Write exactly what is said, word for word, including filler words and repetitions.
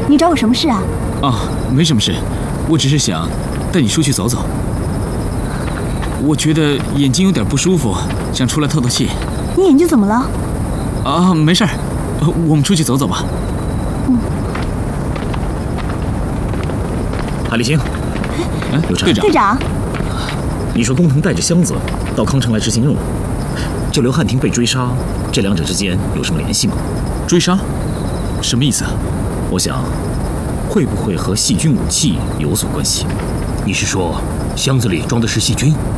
你找我什么事啊？ 啊，没什么事，我只是想带你出去走走。我觉得眼睛有点不舒服，想出来透透气。 你眼睛怎么了？ 啊，没事儿，我们出去走走吧。 嗯。 海立星， 哎， 刘畅， 队长， 队长， 你说工藤带着箱子到康城来执行任务，这刘汉廷被追杀，这两者之间有什么联系吗？ 追杀？什么意思啊？ 我想，会不会和细菌武器有所关系？ 你是说箱子里装的是细菌？